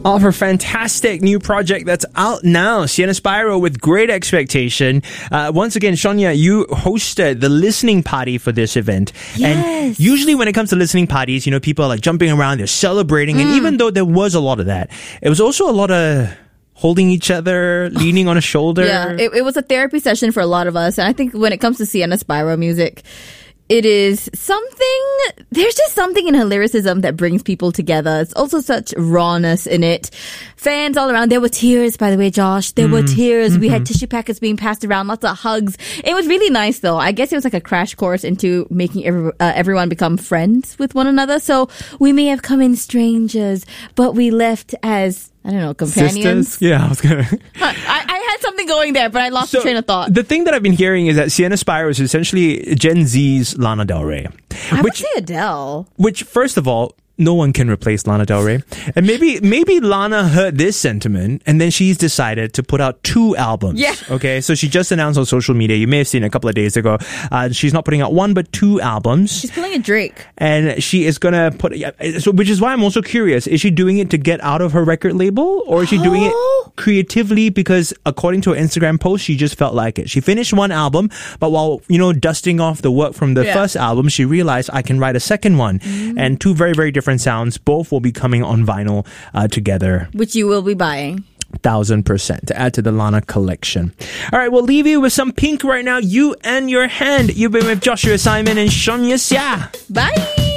of her fantastic new project that's out now, Sienna Spyro with Great Expectation. Once again, Sonia, you hosted the listening party for this event. Yes. And usually when it comes to listening parties, you know, people are like jumping around, they're celebrating. And even though there was a lot of that, it was also a lot of holding each other, leaning on a shoulder. Yeah, it was a therapy session for a lot of us. And I think when it comes to Sienna Spyro music, it is there's just something in her lyricism that brings people together. It's also such rawness in it. Fans all around. There were tears, by the way, Josh. There were tears. We had tissue packets being passed around, lots of hugs. It was really nice, though. I guess it was like a crash course into making everyone become friends with one another. So we may have come in strangers, but we left as, I don't know, companions. Sisters? Yeah, I was gonna... I had something going there, but I lost the train of thought. The thing that I've been hearing is that Sienna Spyro is essentially Gen Z's Lana Del Rey. I would say Adele. Which, first of all, no one can replace Lana Del Rey. And maybe Lana heard this sentiment and then she's decided to put out 2 albums. Yeah. Okay, so she just announced on social media, you may have seen a couple of days ago, she's not putting out 1 but 2 albums. She's pulling a Drake. And she is gonna put, so which is why I'm also curious, is she doing it to get out of her record label? Or is she doing it creatively because according to her Instagram post, she just felt like it. She finished 1 album, but while, dusting off the work from the first album, she realized I can write a second one. And 2 very, very different sounds. Both will be coming on vinyl together. Which you will be buying. 1,000% to add to the Lana collection. All right, we'll leave you with some Pink right now. You and Your Hand. You've been with Joshua Simon and Sonia Xia. Bye!